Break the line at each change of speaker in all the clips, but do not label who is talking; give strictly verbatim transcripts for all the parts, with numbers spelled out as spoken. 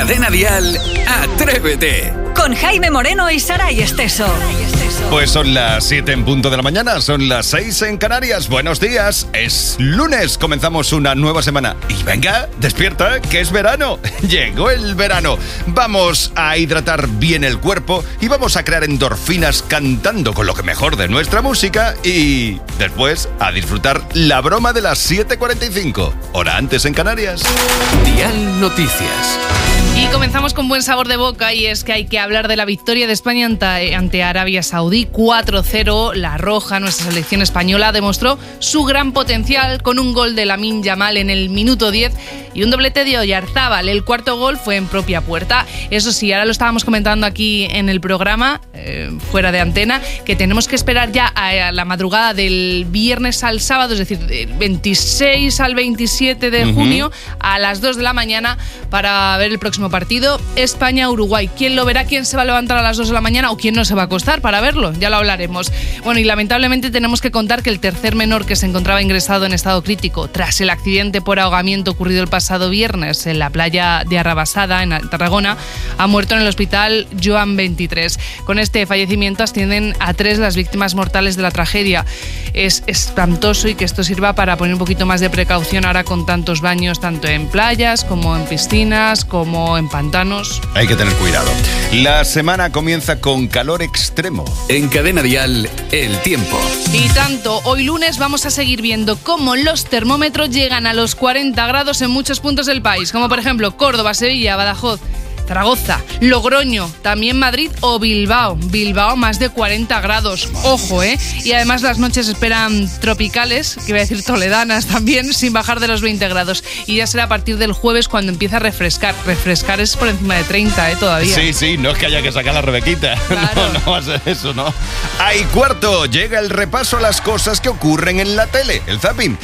Cadena Dial, Atrévete.
Con Jaime Moreno y Saray Esteso.
Pues son las siete en punto de la mañana, son las seis en Canarias. Buenos días, es lunes, comenzamos una nueva semana. Y venga, despierta, que es verano. Llegó el verano. Vamos a hidratar bien el cuerpo y vamos a crear endorfinas cantando con lo que mejor de nuestra música. Y después a disfrutar la broma de las siete cuarenta y cinco, hora antes en Canarias.
Dial Noticias.
Y comenzamos con buen sabor de boca, y es que hay que hablar de la victoria de España ante, ante Arabia Saudí cuatro cero. La Roja, nuestra selección española, demostró su gran potencial con un gol de Lamine Yamal en el minuto diez y un doblete de Oyarzábal. El cuarto gol fue en propia puerta. Eso sí, ahora lo estábamos comentando aquí en el programa, eh, fuera de antena, que tenemos que esperar ya a, a la madrugada del viernes al sábado, es decir, del veintiséis al veintisiete de uh-huh. junio, a las dos de la mañana, para ver el próximo partido, España-Uruguay. ¿Quién lo verá? ¿Quién se va a levantar a las dos de la mañana? ¿O quién no se va a acostar para verlo? Ya lo hablaremos. Bueno, y lamentablemente tenemos que contar que el tercer menor que se encontraba ingresado en estado crítico tras el accidente por ahogamiento ocurrido el pasado viernes en la playa de Arrabasada, en Tarragona, ha muerto en el hospital Joan veintitrés. Con este fallecimiento ascienden a tres las víctimas mortales de la tragedia. Es espantoso, y que esto sirva para poner un poquito más de precaución ahora con tantos baños, tanto en playas como en piscinas, como en pantanos.
Hay que tener cuidado. La semana comienza con calor extremo.
En Cadena Dial, el tiempo.
Y tanto, hoy lunes vamos a seguir viendo cómo los termómetros llegan a los cuarenta grados en muchos puntos del país, como por ejemplo Córdoba, Sevilla, Badajoz, Zaragoza, Logroño, también Madrid o Bilbao. Bilbao más de cuarenta grados, ojo, ¿eh? Y además las noches esperan tropicales, que voy a decir toledanas también, sin bajar de los veinte grados. Y ya será a partir del jueves cuando empieza a refrescar. Refrescar es por encima de treinta, ¿eh? Todavía.
Sí, sí, no es que haya que sacar la Rebequita.
Claro.
No, no va a ser eso, ¿no? Hay cuarto, llega el repaso a las cosas que ocurren en la tele, el zapping.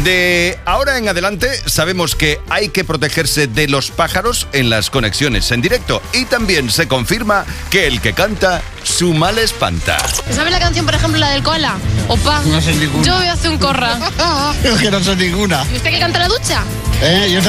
De ahora en adelante sabemos que hay que protegerse de los pájaros en las conexiones en directo, y también se confirma que el que canta su mal espanta.
¿Sabes la canción, por ejemplo, la del koala? Opa.
No sé ninguna.
Yo voy a hacer un corra.
Es que no sé ninguna.
¿Y usted que canta en la ducha?
Eh, yo